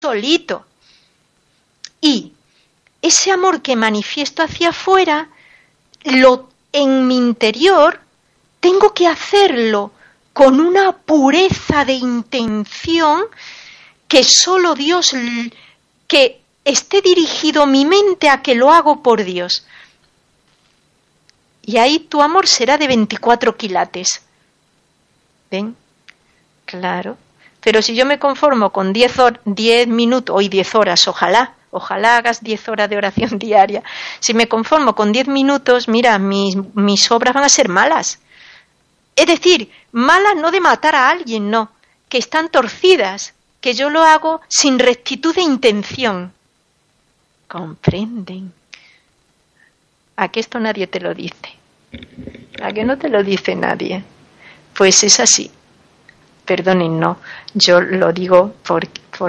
solito. Y ese amor que manifiesto hacia afuera, en mi interior, tengo que hacerlo con una pureza de intención que solo Dios, que esté dirigido mi mente a que lo hago por Dios. Y ahí tu amor será de 24 quilates. ¿Ven? Claro. Pero si yo me conformo con 10 minutos, hoy 10 horas, ojalá hagas 10 horas de oración diaria. Si me conformo con 10 minutos, mira, mis obras van a ser malas. Es decir, malas no de matar a alguien, no, que están torcidas, que yo lo hago sin rectitud de intención. ¿Comprenden? ¿A que esto nadie te lo dice? ¿A que no te lo dice nadie? Pues es así. Perdonen, no. Yo lo digo por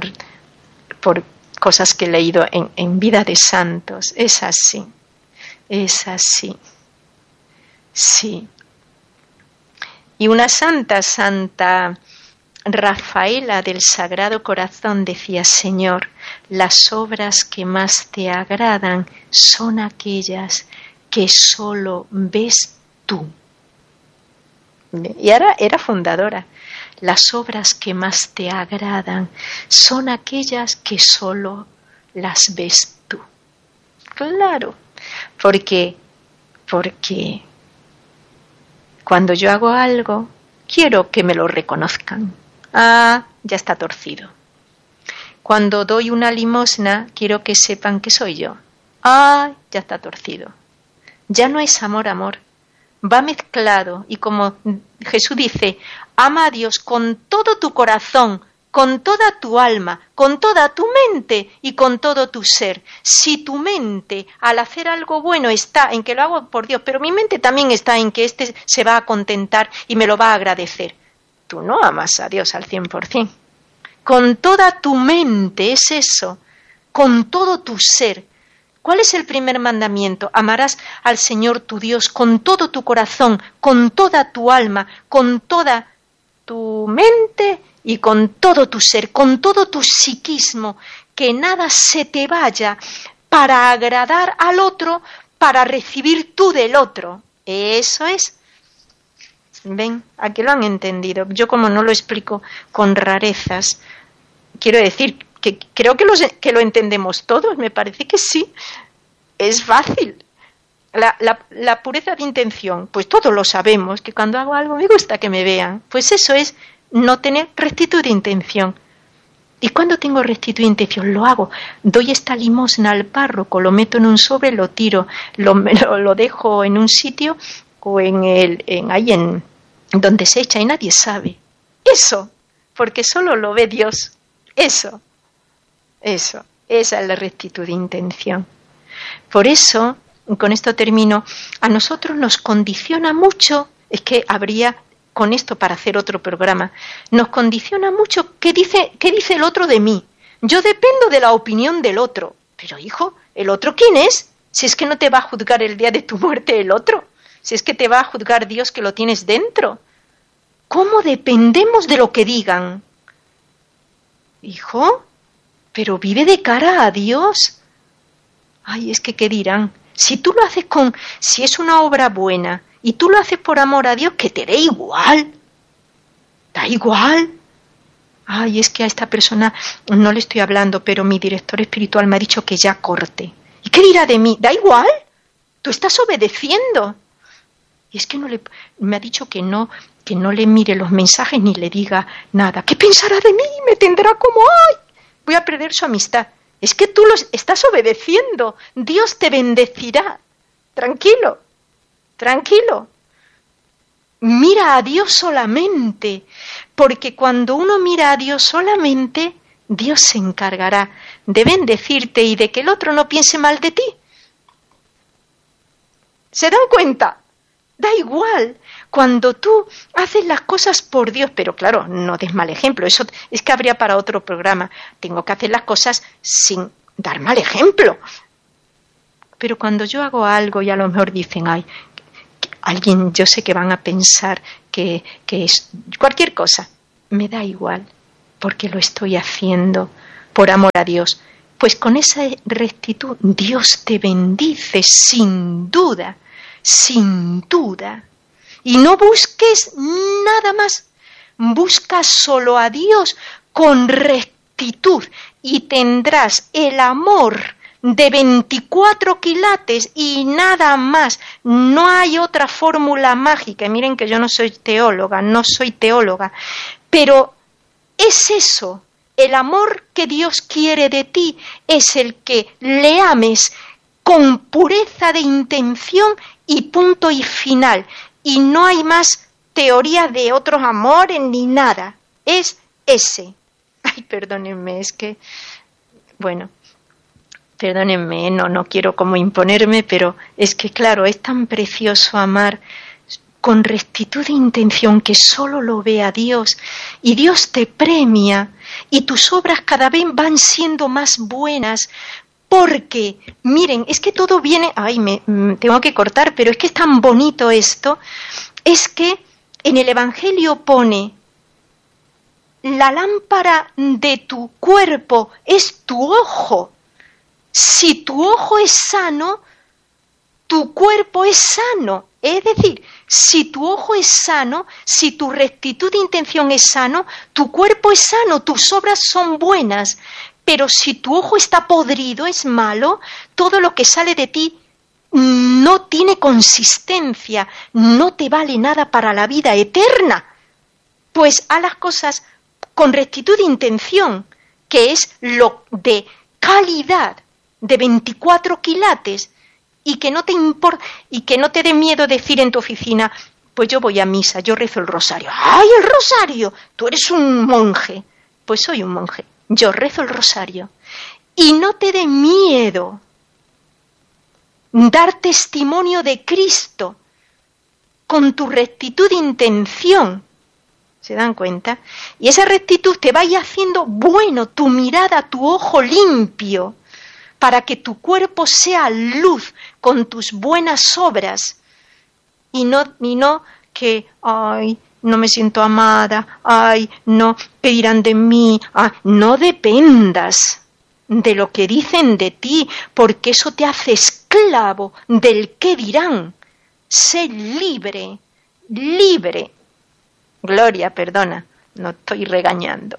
cosas que he leído en vida de santos. Es así. Es así. Sí. Y una Santa Rafaela del Sagrado Corazón decía: Señor, las obras que más te agradan son aquellas que solo ves tú. Y ahora era fundadora. Las obras que más te agradan son aquellas que solo las ves tú. Claro, porque cuando yo hago algo, quiero que me lo reconozcan. Ah, ya está torcido. Cuando doy una limosna, quiero que sepan que soy yo. Ah, ya está torcido. Ya no es amor. Va mezclado, y como Jesús dice, ama a Dios con todo tu corazón, con toda tu alma, con toda tu mente y con todo tu ser. Si tu mente al hacer algo bueno está en que lo hago por Dios, pero mi mente también está en que éste se va a contentar y me lo va a agradecer, tú no amas a Dios al 100%. Con toda tu mente es eso, con todo tu ser. ¿Cuál es el primer mandamiento? Amarás al Señor tu Dios con todo tu corazón, con toda tu alma, con toda tu mente y con todo tu ser, con todo tu psiquismo, que nada se te vaya para agradar al otro, para recibir tú del otro. Eso es. ¿Ven? Aquí lo han entendido. Yo, como no lo explico con rarezas, quiero decir que creo que lo entendemos todos, me parece que sí. Es fácil. La pureza de intención, pues todos lo sabemos, que cuando hago algo me gusta que me vean. Pues eso es no tener rectitud de intención. ¿Y cuando tengo rectitud de intención? Lo hago. Doy esta limosna al párroco, lo meto en un sobre, lo tiro, lo dejo en un sitio o ahí donde se echa y nadie sabe. Eso, porque solo lo ve Dios. Eso, esa es la rectitud de intención. Por eso, con esto termino, a nosotros nos condiciona mucho, es que habría con esto para hacer otro programa, nos condiciona mucho qué dice el otro de mí. Yo dependo de la opinión del otro. Pero hijo, ¿el otro quién es? Si es que no te va a juzgar el día de tu muerte el otro, si es que te va a juzgar Dios que lo tienes dentro. ¿Cómo dependemos de lo que digan? Hijo, pero vive de cara a Dios. Ay, es que ¿qué dirán? Si tú lo haces si es una obra buena y tú lo haces por amor a Dios, que te dé igual. Da igual. Ay, es que a esta persona no le estoy hablando, pero mi director espiritual me ha dicho que ya corte. ¿Y qué dirá de mí? Da igual. Tú estás obedeciendo. Y es que me ha dicho que no le mire los mensajes ni le diga nada. ¿Qué pensará de mí? Me tendrá como, ¡ay! Voy a perder su amistad. Es que tú estás obedeciendo. Dios te bendecirá. Tranquilo, tranquilo. Mira a Dios solamente, porque cuando uno mira a Dios solamente, Dios se encargará de bendecirte y de que el otro no piense mal de ti. ¿Se dan cuenta? Da igual. Cuando tú haces las cosas por Dios, pero claro, no des mal ejemplo, eso es que habría para otro programa. Tengo que hacer las cosas sin dar mal ejemplo. Pero cuando yo hago algo y a lo mejor dicen, ay, alguien, yo sé que van a pensar que es cualquier cosa, me da igual, porque lo estoy haciendo por amor a Dios. Pues con esa rectitud Dios te bendice sin duda, sin duda. Y no busques nada más, busca solo a Dios con rectitud y tendrás el amor de 24 quilates y nada más. No hay otra fórmula mágica. Miren que yo no soy teóloga, pero es eso. El amor que Dios quiere de ti es el que le ames con pureza de intención y punto y final. Y no hay más teoría de otros amores ni nada. Es ese. Ay, perdónenme, es que... Bueno, perdónenme, no quiero como imponerme, pero es que claro, es tan precioso amar con rectitud de intención que solo lo vea Dios. Y Dios te premia y tus obras cada vez van siendo más buenas. Porque, miren, es que todo viene... Ay, me tengo que cortar, pero es que es tan bonito esto. Es que en el Evangelio pone: la lámpara de tu cuerpo es tu ojo. Si tu ojo es sano, tu cuerpo es sano. Es decir, si tu ojo es sano, si tu rectitud de intención es sano, tu cuerpo es sano, tus obras son buenas. Pero si tu ojo está podrido, es malo, todo lo que sale de ti no tiene consistencia, no te vale nada para la vida eterna. Pues haz las cosas con rectitud de intención, que es lo de calidad, de 24 quilates, y que no te importa, y que no te dé miedo decir en tu oficina: pues yo voy a misa, yo rezo el rosario. ¡Ay, el rosario! Tú eres un monje. Pues soy un monje. Yo rezo el rosario. Y no te dé miedo dar testimonio de Cristo con tu rectitud de intención. ¿Se dan cuenta? Y esa rectitud te vaya haciendo bueno, tu mirada, tu ojo limpio, para que tu cuerpo sea luz con tus buenas obras. Y no que, ay, no me siento amada, ay, no, ¿qué dirán de mí? Ah, no dependas de lo que dicen de ti, porque eso te hace esclavo del qué dirán. Sé libre, libre. Gloria, perdona, no estoy regañando.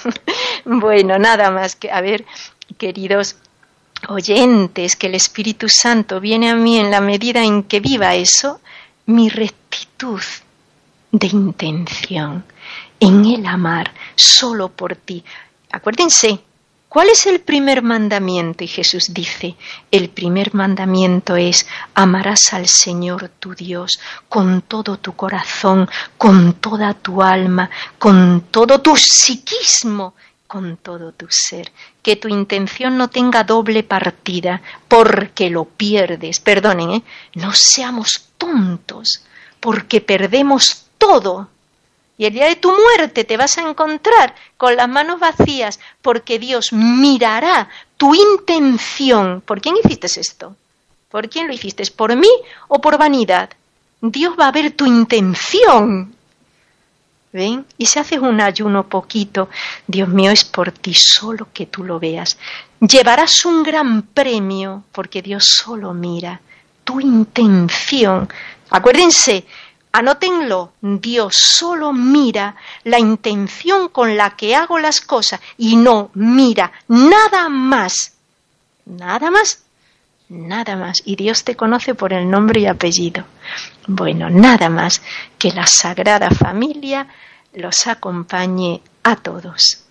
Bueno, nada más que, a ver, queridos oyentes, que el Espíritu Santo viene a mí en la medida en que viva eso, mi rectitud de intención en el amar solo por ti. Acuérdense, ¿cuál es el primer mandamiento? Y Jesús dice, el primer mandamiento es: amarás al Señor tu Dios con todo tu corazón, con toda tu alma, con todo tu psiquismo, con todo tu ser. Que tu intención no tenga doble partida, porque lo pierdes. Perdonen, no seamos tontos, porque perdemos todo. Y el día de tu muerte te vas a encontrar con las manos vacías, porque Dios mirará tu intención. ¿Por quién hiciste esto? ¿Por quién lo hiciste? ¿Por mí o por vanidad? Dios va a ver tu intención. ¿Ven? Y si haces un ayuno poquito, Dios mío, es por ti, solo que tú lo veas. Llevarás un gran premio, porque Dios solo mira tu intención. Acuérdense, anótenlo, Dios solo mira la intención con la que hago las cosas y no mira nada más. Nada más. Nada más. Y Dios te conoce por el nombre y apellido. Bueno, nada más. Que la Sagrada Familia los acompañe a todos.